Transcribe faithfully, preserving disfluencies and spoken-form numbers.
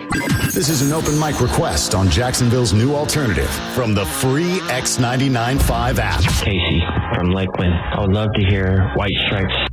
This is an open mic request on Jacksonville's new alternative from the free X ninety-nine point five app. Casey from Lakeland. I would love to hear White Stripes